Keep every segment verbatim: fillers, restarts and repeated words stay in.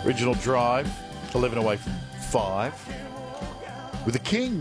Original Drive, eleven away from five. With the King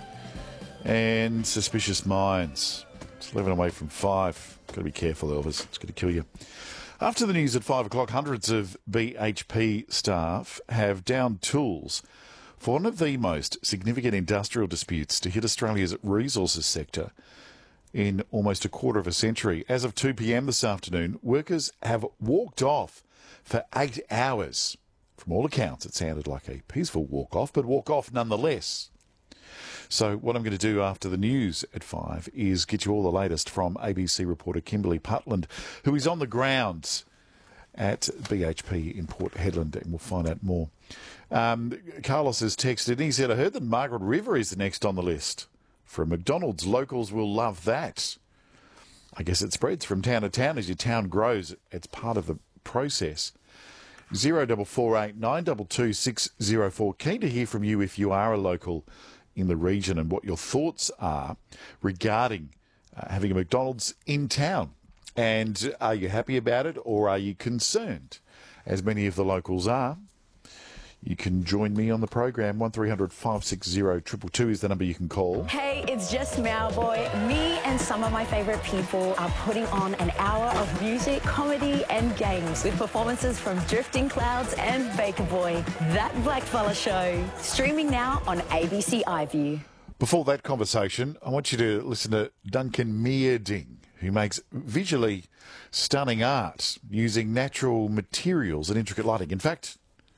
and Suspicious Minds. It's eleven away from five. Got to be careful, Elvis. It's going to kill you. After the news at five o'clock, hundreds of B H P staff have downed tools for one of the most significant industrial disputes to hit Australia's resources sector in almost a quarter of a century. As of two p.m. this afternoon, workers have walked off for eight hours. From all accounts, it sounded like a peaceful walk-off, but walk-off nonetheless. So what I'm going to do after the news at five is get you all the latest from A B C reporter Kimberly Putland, who is on the ground at B H P in Port Hedland, and we'll find out more. Um, Carlos has texted, and he said, I heard that Margaret River is the next on the list. From McDonald's, locals will love that. I guess it spreads from town to town as your town grows. It's part of the process. Zero double four eight nine double two six zero four. Keen to hear from you if you are a local in the region and what your thoughts are regarding uh, having a McDonald's in town. And are you happy about it, or are you concerned, as many of the locals are? You can join me on the program. one three hundred five six zero two two two is the number you can call. Hey, it's just Mowboy. Me and some of my favourite people are putting on an hour of music, comedy and games with performances from Drifting Clouds and Baker Boy. That Blackfella Show. Streaming now on A B C iView. Before that conversation, I want you to listen to Duncan Meerding, who makes visually stunning art using natural materials and intricate lighting. In fact,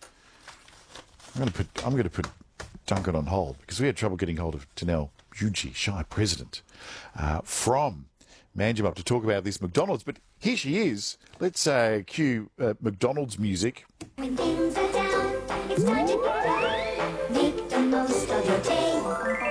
I'm going to put I'm going to put Duncan on hold because we had trouble getting hold of Tanel Yuji, Shire President, uh, from Manjimup to talk about this McDonald's. But here she is. Let's uh, cue uh, McDonald's music. When things are down, it's time to get up. Make the most of your day.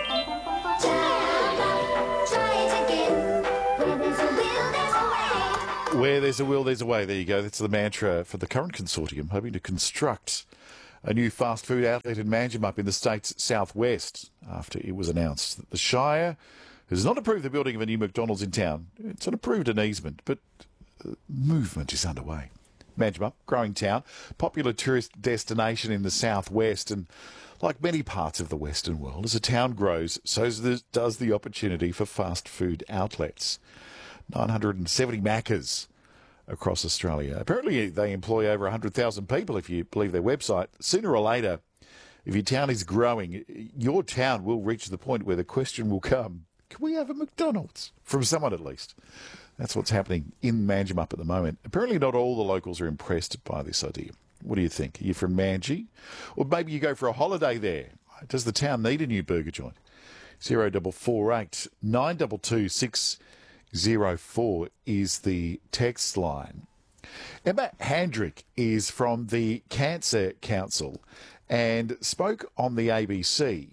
Try, try it again. Where there's a will, there's a way. Where there's a will, there's a way. There you go. That's the mantra for the current consortium, hoping to construct a new fast food outlet in Manjimup in the state's southwest after it was announced that the Shire has not approved the building of a new McDonald's in town. It's not approved an easement, but uh, movement is underway. Manjimup, growing town, popular tourist destination in the southwest, and like many parts of the Western world, as a town grows, so does the opportunity for fast food outlets. nine hundred seventy Maccas across Australia. Apparently they employ over one hundred thousand people, if you believe their website. Sooner or later, if your town is growing, your town will reach the point where the question will come, can we have a McDonald's? From someone at least. That's what's happening in Manjimup at the moment. Apparently not all the locals are impressed by this idea. What do you think? Are you from Manji? Or maybe you go for a holiday there. Does the town need a new burger joint? Zero double four eight nine double two six zero four is the text line. Emma Handrick is from the Cancer Council and spoke on the A B C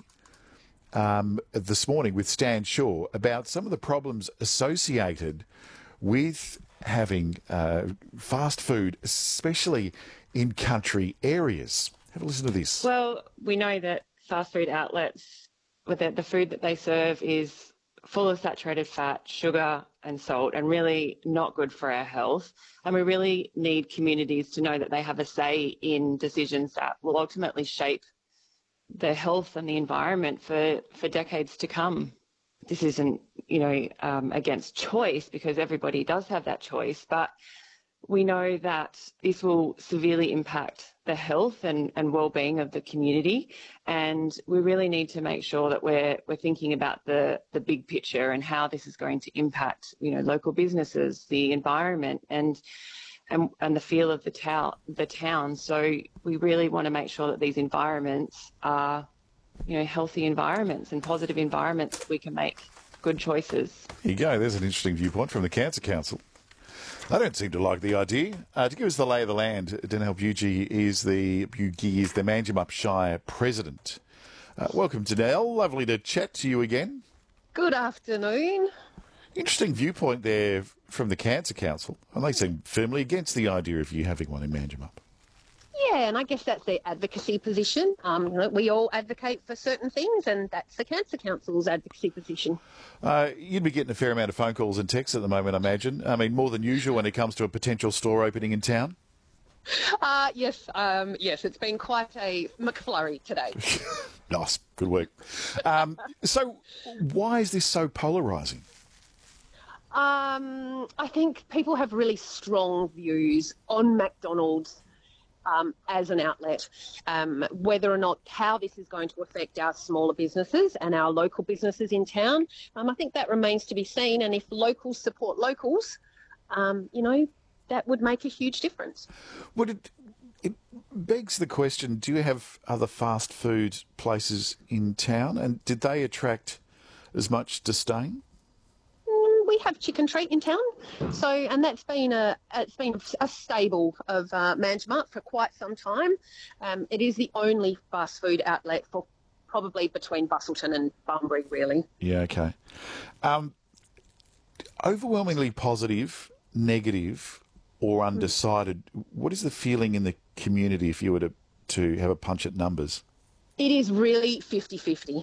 um, this morning with Stan Shaw about some of the problems associated with having uh, fast food, especially in country areas. Have a listen to this. Well, we know that fast food outlets, with the, the food that they serve is full of saturated fat, sugar and salt, and really not good for our health. And we really need communities to know that they have a say in decisions that will ultimately shape the health and the environment for, for decades to come. This isn't, you know, um, against choice, because everybody does have that choice, but we know that this will severely impact the health and, and well-being of the community, and we really need to make sure that we're we're thinking about the the big picture and how this is going to impact, you know, local businesses, the environment, and and and the feel of the town the town. So we really want to make sure that these environments are, you know, healthy environments and positive environments that we can make good choices. Here you go. There's an interesting viewpoint from the Cancer Council. I don't seem to like the idea. Uh, to give us the lay of the land, Danelle Bugie is the Bugie is the Manjimup Shire President. Uh, welcome, Danelle. Lovely to chat to you again. Good afternoon. Interesting viewpoint there from the Cancer Council. And they seem firmly against the idea of you having one in Manjimup. Yeah, and I guess that's their advocacy position. Um, you know, we all advocate for certain things, and that's the Cancer Council's advocacy position. Uh, you'd be getting a fair amount of phone calls and texts at the moment, I imagine. I mean, more than usual when it comes to a potential store opening in town. Uh, yes, um, yes, it's been quite a McFlurry today. Nice, good work. Um, so, why is this so polarising? Um, I think people have really strong views on McDonald's um, as an outlet. Um, whether or not how this is going to affect our smaller businesses and our local businesses in town, um, I think that remains to be seen. And if locals support locals, um, you know, that would make a huge difference. Would it, it begs the question, do you have other fast food places in town, and did they attract as much disdain? Mm, We have Chicken Treat in town, so and that's been a it's been a staple of uh, Manjimup for quite some time. Um, it is the only fast food outlet for probably between Bustleton and Bunbury, really. Yeah, okay. Um, overwhelmingly positive, negative, or undecided. What is the feeling in the community if you were to, to have a punch at numbers? It is really fifty-fifty.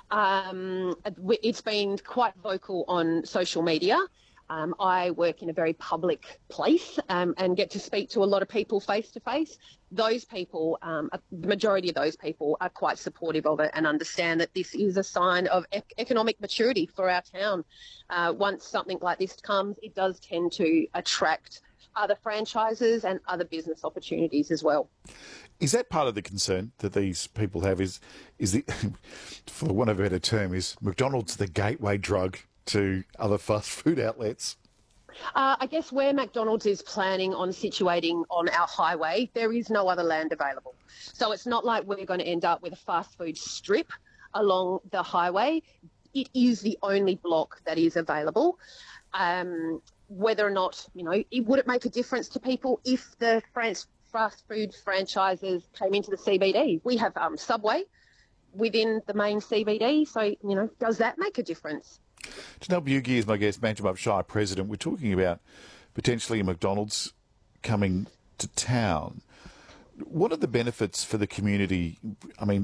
Um, it's been quite vocal on social media. Um, I work in a very public place um, and get to speak to a lot of people face to face. Those people, um, the majority of those people are quite supportive of it and understand that this is a sign of ec- economic maturity for our town. Uh, once something like this comes, it does tend to attract other franchises and other business opportunities as well. Is that part of the concern that these people have? Is, is the, for want of a better term, is McDonald's the gateway drug to other fast food outlets? Uh, I guess where McDonald's is planning on situating on our highway, there is no other land available. So it's not like we're going to end up with a fast food strip along the highway. It is the only block that is available. Um, whether or not, you know, it, would it make a difference to people if the France, fast food franchises came into the C B D? We have um, Subway within the main C B D, so, you know, does that make a difference? Janelle Bugie is my guest, Manjimup Shire President. We're talking about potentially a McDonald's coming to town. What are the benefits for the community? I mean,